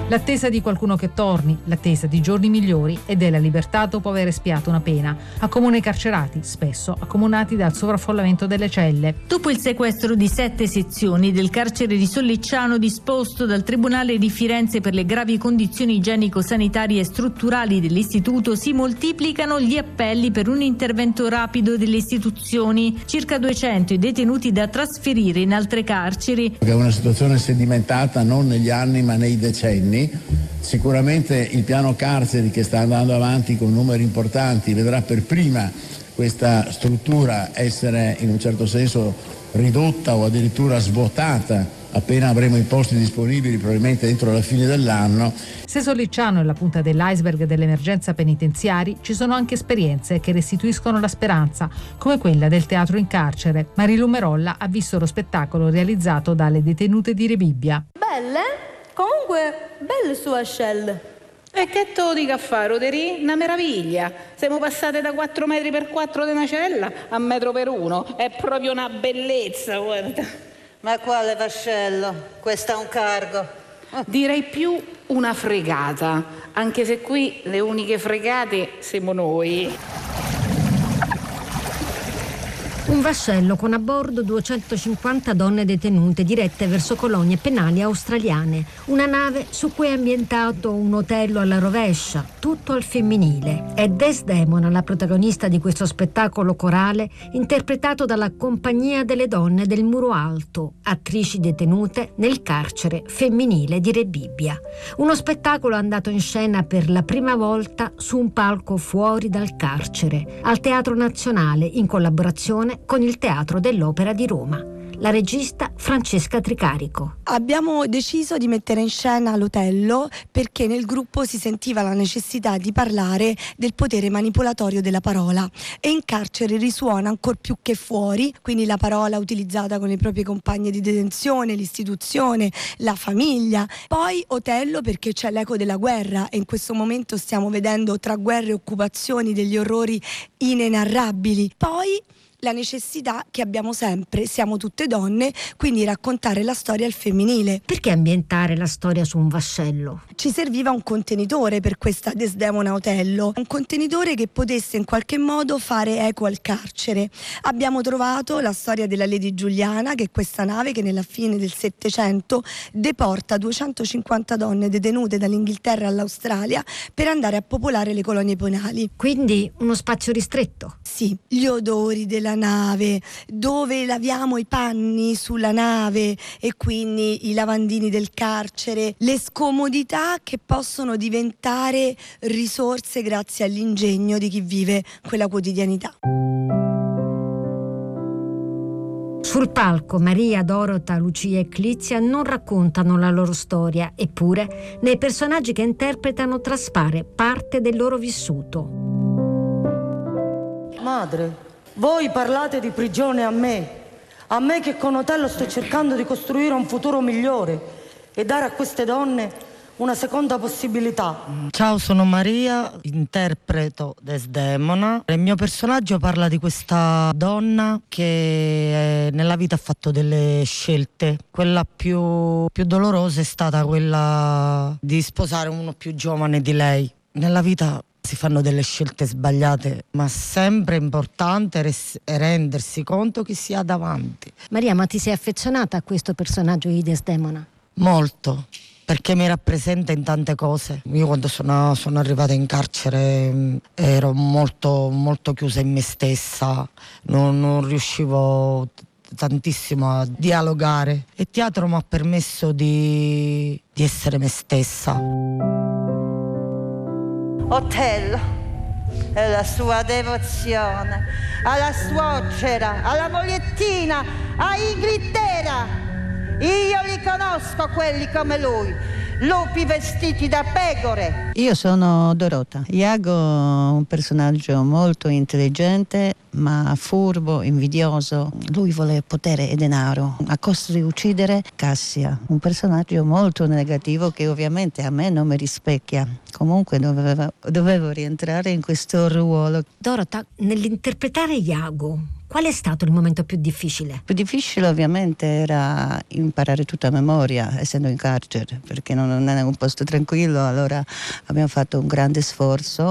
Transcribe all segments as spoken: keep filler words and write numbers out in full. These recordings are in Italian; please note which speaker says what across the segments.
Speaker 1: L'attesa di qualcuno che torni, l'attesa di giorni migliori e della libertà dopo aver espiato una pena. Accomuna i carcerati, spesso accomunati dal sovraffollamento delle celle.
Speaker 2: Dopo il sequestro di sette sezioni del carcere di Sollicciano disposto dal Tribunale di Firenze per le gravi condizioni igienico-sanitarie e strutturali dell'istituto, si moltiplicano gli appelli per un intervento rapido delle istituzioni. Circa duecento i detenuti da trasferire in altre carceri.
Speaker 3: È una situazione sedimentata non negli anni ma nei decenni. Sicuramente il piano carceri, che sta andando avanti con numeri importanti, vedrà per prima questa struttura essere in un certo senso ridotta o addirittura svuotata appena avremo i posti disponibili, probabilmente entro la fine dell'anno.
Speaker 1: Se Sollicciano è la punta dell'iceberg dell'emergenza penitenziari, ci sono anche esperienze che restituiscono la speranza, come quella del teatro in carcere. Marilu Merolla ha visto lo spettacolo realizzato dalle detenute di Rebibbia.
Speaker 4: Belle? Comunque, belle su ascelle.
Speaker 5: E che te lo dica a fare, Roderi? Una meraviglia. Siamo passate da quattro metri per quattro di una cella a metro per uno. È proprio una bellezza, guarda.
Speaker 6: Ma quale vascello? Questo è un cargo.
Speaker 5: Direi più una fregata, anche se qui le uniche fregate siamo noi.
Speaker 7: Un vascello con a bordo duecentocinquanta donne detenute dirette verso colonie penali australiane. Una nave su cui è ambientato un Otello alla rovescia, tutto al femminile. È Desdemona la protagonista di questo spettacolo corale interpretato dalla Compagnia delle Donne del Muro Alto, attrici detenute nel carcere femminile di Rebibbia. Uno spettacolo andato in scena per la prima volta su un palco fuori dal carcere, al Teatro Nazionale in collaborazione con il Teatro dell'Opera di Roma. La regista Francesca Tricarico.
Speaker 8: Abbiamo deciso di mettere in scena l'Otello perché nel gruppo si sentiva la necessità di parlare del potere manipolatorio della parola, e in carcere risuona ancor più che fuori, quindi la parola utilizzata con le proprie compagne di detenzione, l'istituzione, la famiglia. Poi Otello perché c'è l'eco della guerra, e in questo momento stiamo vedendo tra guerre e occupazioni degli orrori inenarrabili. Poi la necessità che abbiamo sempre, siamo tutte donne, quindi raccontare la storia al femminile.
Speaker 7: Perché ambientare la storia su un vascello?
Speaker 8: Ci serviva un contenitore per questa Desdemona Otello, un contenitore che potesse in qualche modo fare eco al carcere. Abbiamo trovato la storia della Lady Giuliana, che è questa nave che nella fine del Settecento deporta duecentocinquanta donne detenute dall'Inghilterra all'Australia per andare a popolare le colonie penali.
Speaker 7: Quindi uno spazio ristretto?
Speaker 8: Sì, gli odori della nave, dove laviamo i panni sulla nave e quindi i lavandini del carcere, le scomodità che possono diventare risorse grazie all'ingegno di chi vive quella quotidianità.
Speaker 7: Sul palco Maria, Dorota, Lucia e Clizia non raccontano la loro storia, eppure nei personaggi che interpretano traspare parte del loro vissuto.
Speaker 9: Madre, voi parlate di prigione a me, a me che con Otello sto cercando di costruire un futuro migliore e dare a queste donne una seconda possibilità.
Speaker 10: Ciao, sono Maria, interpreto Desdemona. Il mio personaggio parla di questa donna che nella vita ha fatto delle scelte. Quella più, più dolorosa è stata quella di sposare uno più giovane di lei. Nella vita si fanno delle scelte sbagliate, ma sempre è importante res- rendersi conto chi si ha davanti.
Speaker 7: Maria, ma ti sei affezionata a questo personaggio di Desdemona?
Speaker 10: Molto, perché mi rappresenta in tante cose. Io quando sono, sono arrivata in carcere mh, ero molto, molto chiusa in me stessa, non, non riuscivo tantissimo a dialogare. E il teatro mi ha permesso di, di essere me stessa.
Speaker 6: Otello e la sua devozione alla suocera, alla mogliettina, a Inghilterra. Io li conosco quelli come lui, lupi vestiti da pecore.
Speaker 11: Io sono Dorota. Iago è un personaggio molto intelligente, ma furbo, invidioso. Lui vuole potere e denaro a costo di uccidere Cassia, un personaggio molto negativo che ovviamente a me non mi rispecchia. Comunque dovevo, dovevo rientrare in questo ruolo.
Speaker 7: Dorota, nell'interpretare Iago, Qual è stato il momento più difficile?
Speaker 11: Più difficile ovviamente era imparare tutta a memoria, essendo in carcere, perché non, non è un posto tranquillo, allora abbiamo fatto un grande sforzo.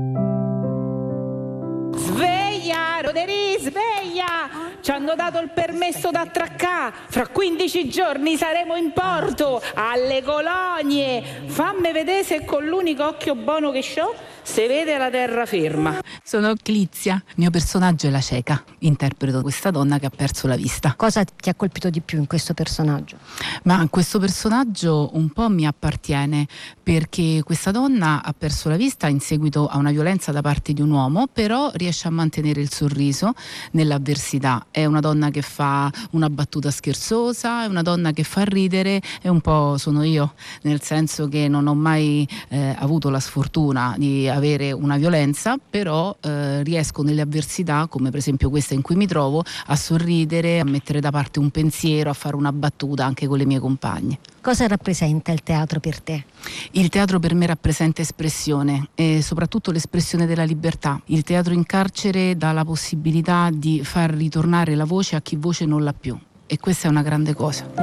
Speaker 5: Sveglia, Roderi, sveglia! Ci hanno dato il permesso d'attraccare. Fra quindici giorni saremo in porto, alle colonie. Fammi vedere se con l'unico occhio buono che c'ho si vede la terraferma.
Speaker 12: Sono Clizia, il mio personaggio è la cieca, interpreto questa donna che ha perso la vista.
Speaker 7: Cosa ti ha colpito di più in questo personaggio?
Speaker 12: Ma questo personaggio un po' mi appartiene, perché questa donna ha perso la vista in seguito a una violenza da parte di un uomo, però riesce a mantenere il sorriso nell'avversità. È una donna che fa una battuta scherzosa, è una donna che fa ridere, e un po' sono io, nel senso che non ho mai eh, avuto la sfortuna di avere una violenza, però eh, riesco nelle avversità, come per esempio questa in cui mi trovo, a sorridere, a mettere da parte un pensiero, a fare una battuta anche con le mie compagne.
Speaker 7: Cosa rappresenta il teatro per te?
Speaker 12: Il teatro per me rappresenta espressione, e soprattutto l'espressione della libertà. Il teatro in carcere dà la possibilità di far ritornare la voce a chi voce non l'ha più, e questa è una grande cosa.
Speaker 5: Quel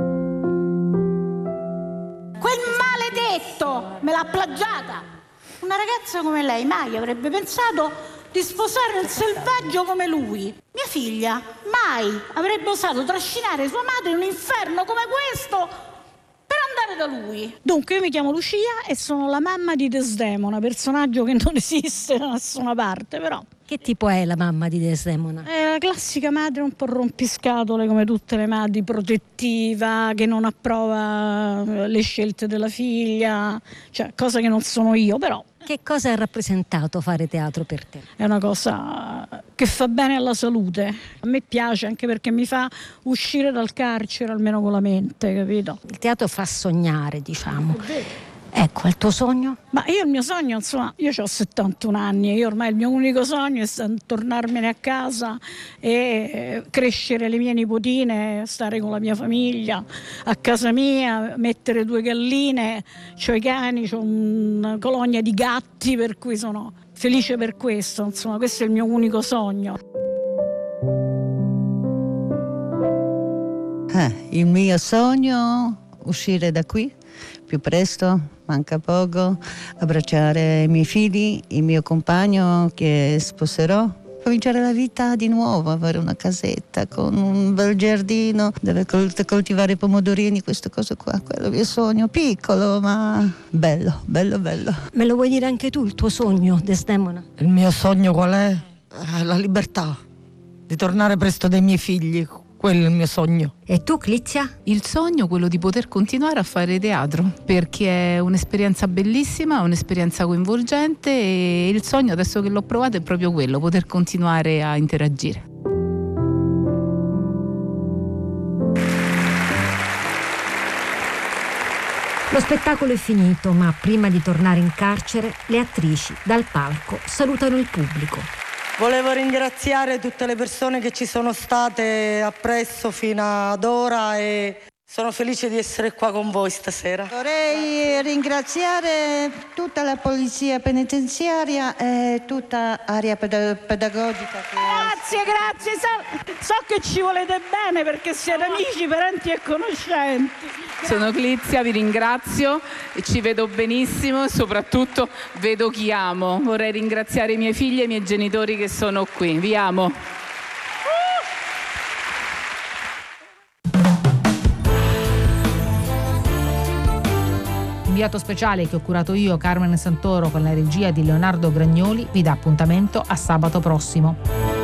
Speaker 5: maledetto me l'ha plagiata. Una ragazza come lei mai avrebbe pensato di sposare un selvaggio come lui. Mia figlia mai avrebbe osato trascinare sua madre in un inferno come questo per andare da lui. Dunque, io mi chiamo Lucia e sono la mamma di Desdemona, personaggio che non esiste da nessuna parte, però.
Speaker 7: Che tipo è la mamma di Desdemona?
Speaker 5: È la classica madre un po' rompiscatole, come tutte le madri, protettiva, che non approva le scelte della figlia, cioè cosa che non sono io, però.
Speaker 7: Che cosa ha rappresentato fare teatro per te?
Speaker 5: È una cosa che fa bene alla salute. A me piace anche perché mi fa uscire dal carcere, almeno con la mente, capito?
Speaker 7: Il teatro fa sognare, diciamo. Ecco, il tuo sogno?
Speaker 5: Ma io il mio sogno, insomma, io ho settantuno anni e io ormai il mio unico sogno è tornarmene a casa e crescere le mie nipotine, stare con la mia famiglia, a casa mia, mettere due galline, c'ho i cani, c'ho una colonia di gatti, per cui sono felice per questo, insomma, questo è il mio unico sogno.
Speaker 11: Eh, il mio sogno, uscire da qui più presto, manca poco, abbracciare i miei figli, il mio compagno che sposerò, cominciare la vita di nuovo, avere una casetta con un bel giardino dove coltivare i pomodorini, queste cose qua, quello è il mio sogno, piccolo ma bello, bello, bello.
Speaker 7: Me lo vuoi dire anche tu, il tuo sogno, Desdemona?
Speaker 10: Il mio sogno qual è? La libertà, di tornare presto dai miei figli. Quello è il mio sogno.
Speaker 7: E tu, Clizia?
Speaker 12: Il sogno è quello di poter continuare a fare teatro, perché è un'esperienza bellissima, un'esperienza coinvolgente, e il sogno, adesso che l'ho provato, è proprio quello, poter continuare a interagire.
Speaker 7: Lo spettacolo è finito, ma prima di tornare in carcere, le attrici dal palco salutano il pubblico.
Speaker 9: Volevo ringraziare tutte le persone che ci sono state appresso fino ad ora e sono felice di essere qua con voi stasera.
Speaker 11: Vorrei ringraziare tutta la polizia penitenziaria e tutta area ped- pedagogica. Che...
Speaker 5: Grazie, grazie. So, so che ci volete bene perché siete amici, parenti e conoscenti.
Speaker 12: Sono Clizia, vi ringrazio, ci vedo benissimo e soprattutto vedo chi amo. Vorrei ringraziare i miei figli e i miei genitori che sono qui. Vi amo.
Speaker 1: Inviato speciale che ho curato io, Carmen Santoro, con la regia di Leonardo Gragnoli, vi dà appuntamento a sabato prossimo.